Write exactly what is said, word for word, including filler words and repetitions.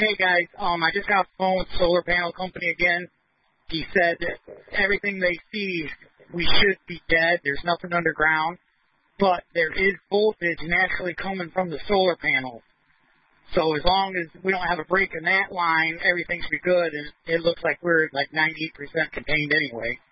Hey guys, um, I just got off the phone with the solar panel company again. He said that everything they see, we should be dead. There's nothing underground, but there is voltage naturally coming from the solar panels. So as long as we don't have a break in that line, everything should be good, and it looks like we're like ninety-eight percent contained anyway.